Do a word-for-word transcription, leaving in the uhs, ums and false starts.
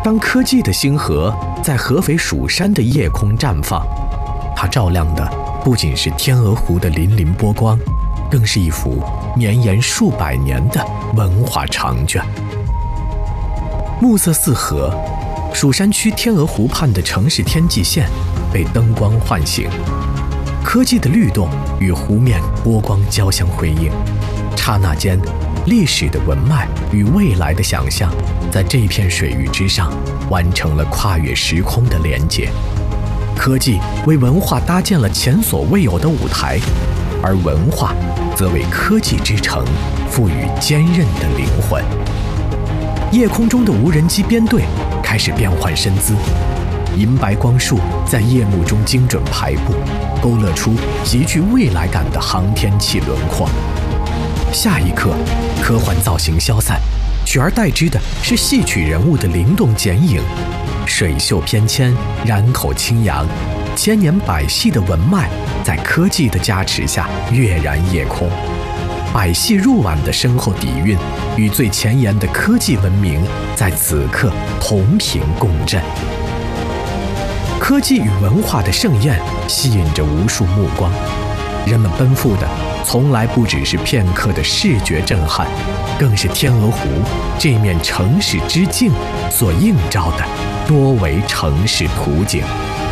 当科技的星河在合肥蜀山的夜空绽放，它照亮的不仅是天鹅湖的粼粼波光，更是一幅绵延数百年的文化长卷。暮色四合，蜀山区天鹅湖畔的城市天际线被灯光唤醒，科技的律动与湖面波光交相辉映，刹那间，历史的文脉与未来的想象在这片水域之上完成了跨越时空的连接。科技为文化搭建了前所未有的舞台，而文化则为科技之城赋予坚韧的灵魂。夜空中的无人机编队开始变换身姿，银白光束在夜幕中精准排布，勾勒出极具未来感的航天器轮廓。下一刻，科幻造型消散，取而代之的是戏曲人物的灵动剪影，水袖翩跹，染口轻扬，千年百戏的文脉在科技的加持下跃然夜空。百戏入晚的深厚底蕴与最前沿的科技文明在此刻同频共振。科技与文化的盛宴吸引着无数目光，人们奔赴的从来不只是片刻的视觉震撼，更是天鹅湖这面城市之镜所映照的多维城市图景。